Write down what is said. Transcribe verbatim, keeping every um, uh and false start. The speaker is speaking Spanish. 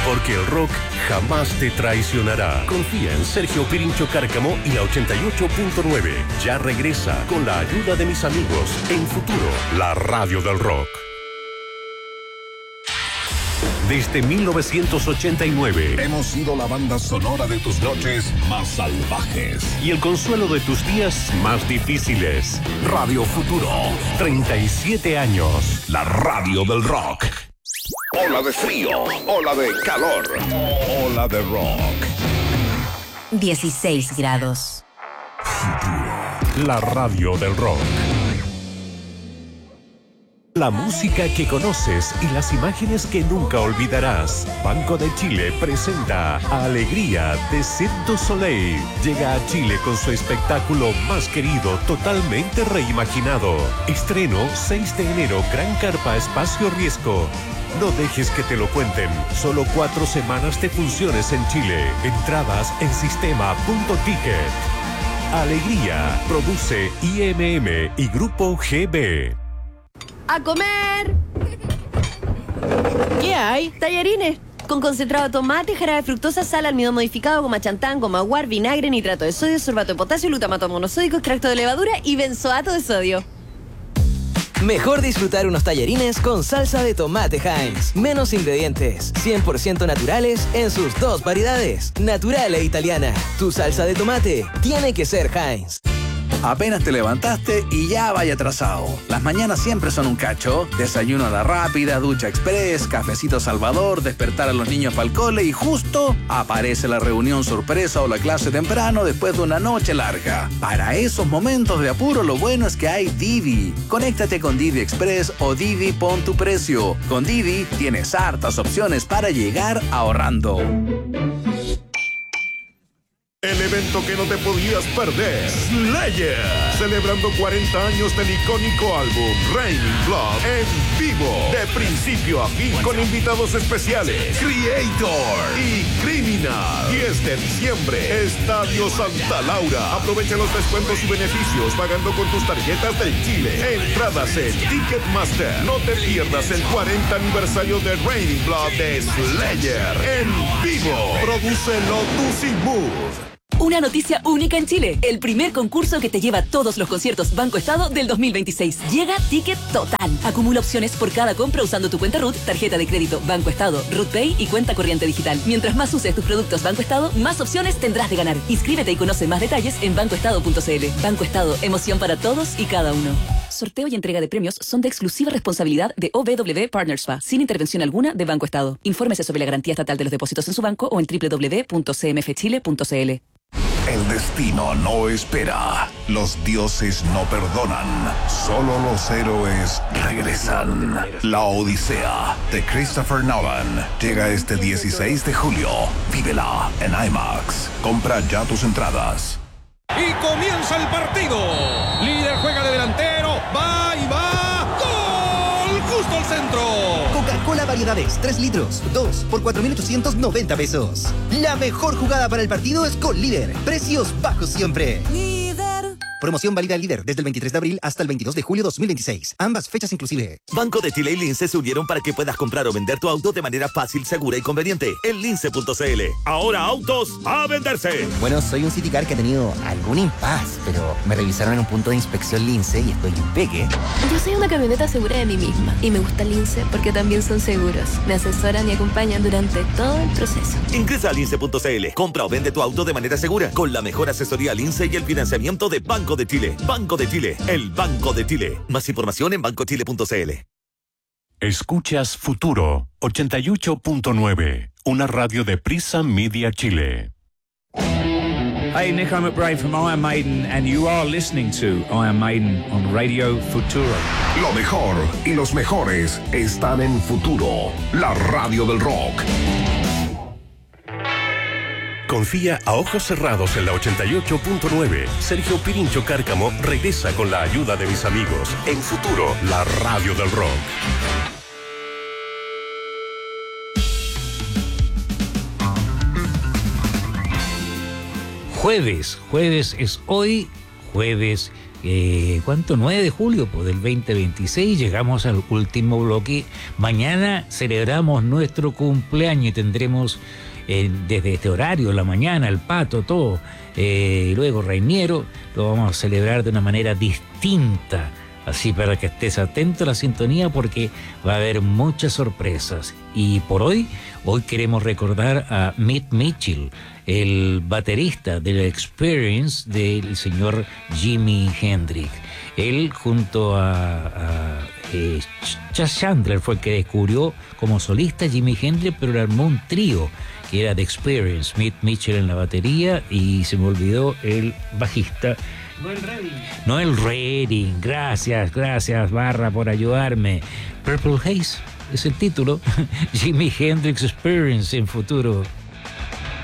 porque el rock jamás te traicionará. Confía en Sergio Pirincho Cárcamo y la ochenta y ocho punto nueve. Ya regresa con la ayuda de mis amigos en Futuro, la radio del rock. Desde mil novecientos ochenta y nueve hemos sido la banda sonora de tus noches más salvajes y el consuelo de tus días más difíciles. Radio Futuro, treinta y siete años. La radio del rock. Ola de frío, ola de calor, ola de rock. dieciséis grados. Futuro, la radio del rock. La música que conoces y las imágenes que nunca olvidarás. Banco de Chile presenta Alegría de Cirque du Soleil. Llega a Chile con su espectáculo más querido, totalmente reimaginado. Estreno seis de enero, Gran Carpa Espacio Riesgo. No dejes que te lo cuenten. Solo cuatro semanas de funciones en Chile. Entradas en sistema punto ticket. Alegría. Produce I M M y Grupo G B. ¡A comer! ¿Qué hay? Tallarines. Con concentrado de tomate, jarabe de fructosa, sal, almidón modificado, goma chantán, goma guar, vinagre, nitrato de sodio, sorbato de potasio, glutamato monosódico, extracto de levadura y benzoato de sodio. Mejor disfrutar unos tallarines con salsa de tomate Heinz. Menos ingredientes, cien por ciento naturales en sus dos variedades, natural e italiana. Tu salsa de tomate tiene que ser Heinz. Apenas te levantaste y ya vaya atrasado. Las mañanas siempre son un cacho. Desayuno a la rápida, ducha express, cafecito Salvador, despertar a los niños para el cole y justo aparece la reunión sorpresa o la clase temprano después de una noche larga. Para esos momentos de apuro lo bueno es que hay Didi. Conéctate con Didi Express o Didi Pon tu Precio. Con Didi tienes hartas opciones para llegar ahorrando. El evento que no te podías perder, Slayer, celebrando cuarenta años del icónico álbum Raining Blood en vivo, de principio a fin con invitados especiales, Creator y Criminal. diez de diciembre, Estadio Santa Laura. Aprovecha los descuentos y beneficios pagando con tus tarjetas del Chile. Entradas en Ticketmaster. No te pierdas el cuarenta aniversario de Raining Blood de Slayer en vivo. Produce Lotus y Move. Una noticia única en Chile. El primer concurso que te lleva todos los conciertos Banco Estado del dos mil veintiséis. Llega Ticket Total. Acumula opciones por cada compra usando tu cuenta R U T, tarjeta de crédito Banco Estado, R U T Pay y cuenta corriente digital. Mientras más uses tus productos Banco Estado, más opciones tendrás de ganar. Inscríbete y conoce más detalles en banco estado punto c l. Banco Estado, emoción para todos y cada uno. Sorteo y entrega de premios son de exclusiva responsabilidad de O B W Partners S P A, sin intervención alguna de Banco Estado. Infórmese sobre la garantía estatal de los depósitos en su banco o en doble u doble u doble u punto c m f chile punto c l. El destino no espera. Los dioses no perdonan. Solo los héroes regresan. La Odisea de Christopher Nolan llega este dieciséis de julio. Vívela en IMAX. Compra ya tus entradas. Y comienza el partido. Líder juega de delantero. Va y va. ¡Gol! Justo al centro. Coca-Cola Variedades, tres litros, dos por cuatro mil ochocientos noventa pesos. La mejor jugada para el partido es con Líder. Precios bajos siempre. Líder. Promoción válida Líder desde el veintitrés de abril hasta el veintidós de julio de dos mil veintiséis. Ambas fechas inclusive. Banco de Chile y Lince se unieron para que puedas comprar o vender tu auto de manera fácil, segura y conveniente en lince punto c l. Ahora autos a venderse. Bueno, soy un Citicar que ha tenido algún impas, pero me revisaron en un punto de inspección Lince y estoy impeque. Yo soy una camioneta segura de mí misma y me gusta Lince porque también son seguros. Me asesoran y acompañan durante todo el proceso. Ingresa a lince punto c l. Compra o vende tu auto de manera segura con la mejor asesoría Lince y el financiamiento de Banco de Chile. Banco de Chile, el Banco de Chile. Más información en banco chile punto c l. Escuchas Futuro ochenta y ocho punto nueve, una radio de Prisa Media Chile. Hey, Nico McBraid from Iron Maiden, and you are listening to Iron Maiden on Radio Futuro. Lo mejor y los mejores están en Futuro, la radio del rock. Confía a ojos cerrados en la ochenta y ocho punto nueve. Sergio Pirincho Cárcamo regresa con la ayuda de mis amigos en Futuro, la radio del rock. Jueves, jueves es hoy, jueves Eh, ¿Cuánto? nueve de julio pues, del veinte veintiséis. Llegamos al último bloque. Mañana celebramos nuestro cumpleaños y tendremos eh, desde este horario, la mañana, el pato, todo. Eh, y luego Reiniero, lo vamos a celebrar de una manera distinta. Así para que estés atento a la sintonía porque va a haber muchas sorpresas. Y por hoy, hoy queremos recordar a Mitch Mitchell, el baterista de la Experience del señor Jimi Hendrix. Él junto a, a eh, Chas Chandler fue el que descubrió como solista Jimi Hendrix, pero le armó un trío que era The Experience, Mitch Mitchell en la batería y se me olvidó el bajista. Noel Redding. Noel Redding, gracias, gracias Barra por ayudarme. Purple Haze es el título. Jimi Hendrix Experience en futuro.